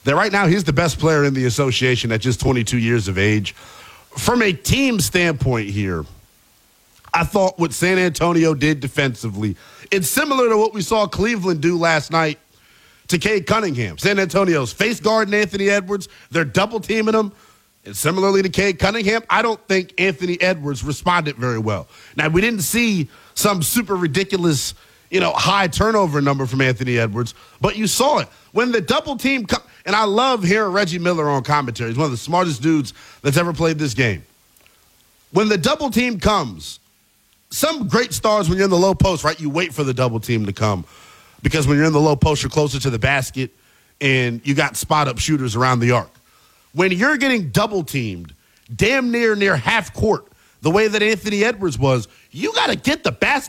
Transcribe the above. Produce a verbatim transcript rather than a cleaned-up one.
that right now he's the best player in the association at just twenty-two years of age. From a team standpoint here, I thought what San Antonio did defensively, it's similar to what we saw Cleveland do last night to Cade Cunningham. San Antonio's face guarding Anthony Edwards. They're double teaming him. And similarly to Cade Cunningham, I don't think Anthony Edwards responded very well. Now, we didn't see some super ridiculous, you know, high turnover number from Anthony Edwards, but you saw it. When the double team come, and I love hearing Reggie Miller on commentary. He's one of the smartest dudes that's ever played this game. When the double team comes, some great stars, when you're in the low post, right, you wait for the double team to come because when you're in the low post, you're closer to the basket and you got spot-up shooters around the arc. When you're getting double teamed, damn near near half court, the way that Anthony Edwards was, you got to get the bas-